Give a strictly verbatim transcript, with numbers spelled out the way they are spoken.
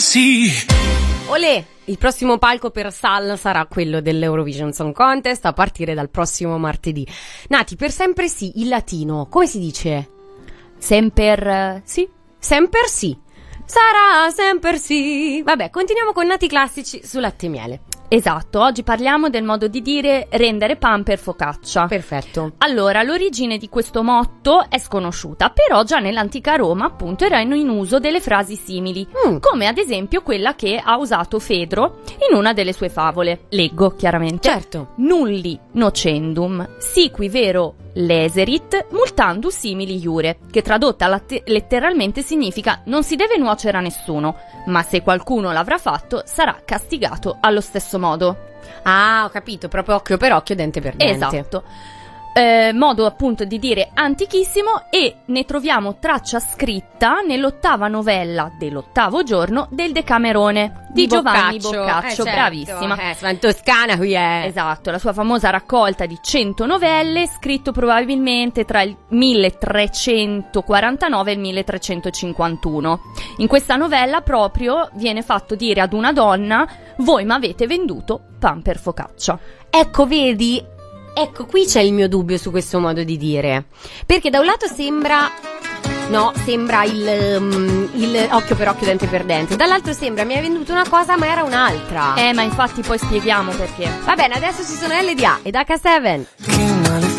sì. Olè, il prossimo palco per Sal sarà quello dell'Eurovision Song Contest a partire dal prossimo martedì. Nati, per sempre sì, il latino, come si dice? Semper sì. Semper sì. Sarà sempre sì. Vabbè, continuiamo con Nati classici su latte e miele. Esatto, oggi parliamo del modo di dire rendere pan per focaccia. Perfetto. Allora, l'origine di questo motto è sconosciuta, però già nell'antica Roma, appunto, erano in uso delle frasi simili, mm. come ad esempio quella che ha usato Fedro in una delle sue favole. Leggo, chiaramente. Certo. Nulli nocendum, siqui vero leserit multandus simili iure, che tradotta latte- letteralmente significa non si deve nuocere a nessuno, ma se qualcuno l'avrà fatto sarà castigato allo stesso modo. Ah, ho capito, proprio occhio per occhio, dente per dente. Esatto. Eh, modo appunto di dire antichissimo, e ne troviamo traccia scritta nell'ottava novella dell'ottavo giorno del Decamerone di, di Giovanni Boccaccio, Boccaccio. Eh, certo. Bravissima. Eh, sono in Toscana qui è. Esatto, la sua famosa raccolta di cento novelle, scritto probabilmente tra il milletrecentoquarantanove e il milletrecentocinquantuno. In questa novella proprio viene fatto dire ad una donna: voi m'avete venduto pan per focaccia. Ecco, vedi? Ecco, qui c'è il mio dubbio su questo modo di dire, perché da un lato sembra, no, sembra il, um, il occhio per occhio, dente per dente, dall'altro sembra mi hai venduto una cosa ma era un'altra. Eh, ma infatti poi spieghiamo perché. Va bene, adesso ci sono L D A ed acca sette. Che male